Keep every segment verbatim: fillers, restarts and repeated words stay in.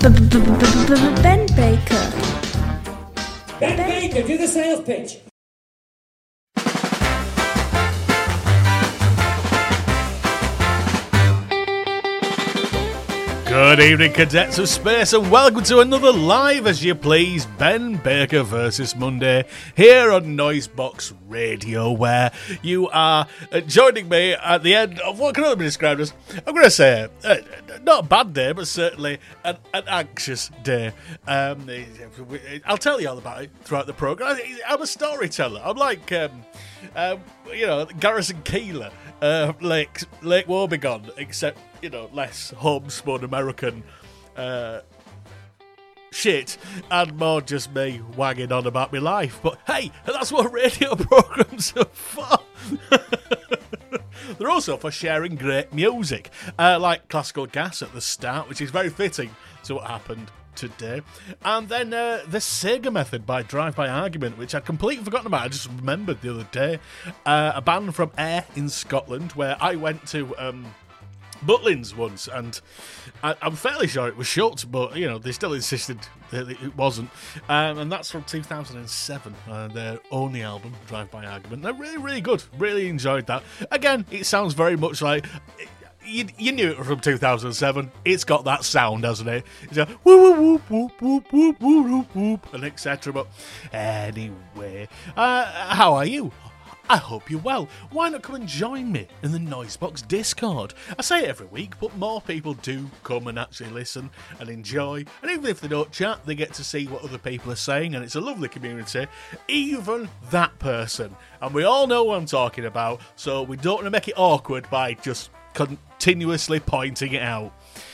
Ben Baker. Ben Baker, do the sales pitch. Good evening, cadets of space, and welcome to another Live As You Please Ben Baker versus Monday here on Noisebox Radio, where you are uh, joining me at the end of what can only be described as, I'm going to say, uh, not a bad day, but certainly an, an anxious day. Um, I'll tell you all about it throughout the programme. I'm a storyteller. I'm like, um, um, you know, Garrison Keillor, uh, Lake, Lake Wobegon, except, you know, less homespun American uh, shit and more just me wagging on about my life. But hey, that's what radio programmes are for. They're also for sharing great music, uh, like Classical Gas at the start, which is very fitting to what happened today. And then uh, the Sega Method by Drive By Argument, which I'd completely forgotten about. I just remembered the other day. Uh, a band from Ayr in Scotland, where I went to Um, Butlins once, and I, I'm fairly sure it was shut, but you know they still insisted that it wasn't. Um, and that's from two thousand seven, uh, their only album, Drive By Argument. They're really, really good. Really enjoyed that. Again, it sounds very much like you, you knew it from two thousand seven. It's got that sound, hasn't it? It's a whoop whoop whoop whoop whoop whoop whoop whoop, and et cetera. But anyway, uh, how are you? I hope you're well. Why not come and join me in the Noisebox Discord? I say it every week, but more people do come and actually listen and enjoy. And even if they don't chat, they get to see what other people are saying, and it's a lovely community. Even that person. And we all know what I'm talking about, so we don't want to make it awkward by just continuously pointing it out.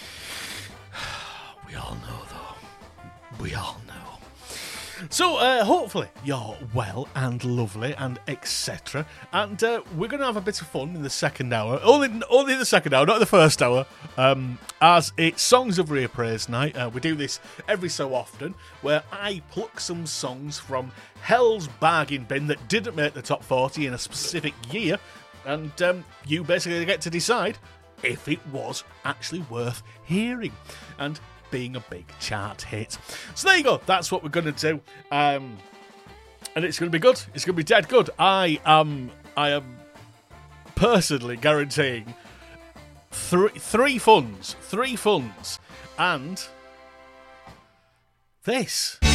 We all know, though. We all know. So, uh, hopefully, you're well and lovely and et cetera. And uh, we're going to have a bit of fun in the second hour. Only only the second hour, not the first hour. Um, as it's Songs of Reappraise night. Uh, we do this every so often, where I pluck some songs from Hell's bargain bin that didn't make the top forty in a specific year. And um, you basically get to decide if it was actually worth hearing. And being a big chart hit. So there you go. That's what we're going to do. Um, and it's going to be good. It's going to be dead good. I am I am personally guaranteeing three, three funds. Three funds. And this.